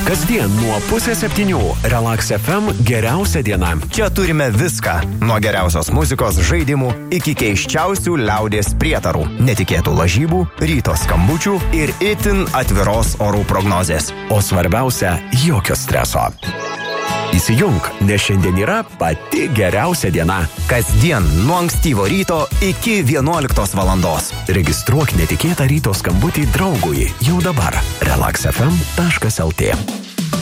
Kasdien nuo 6:30 Relax FM geriausia diena. Čia turime viską. Nuo geriausios muzikos, žaidimų iki keiščiausių liaudies prietarų, netikėtų lažybų, ryto skambučių ir itin atviros orų prognozės. O svarbiausia, jokio streso. Įsijunk, nes šiandien yra pati geriausia diena. Kasdien nuo ankstyvo ryto iki 11 valandos. Registruok netikėtą ryto skambutį draugui jau dabar. relaxfm.lt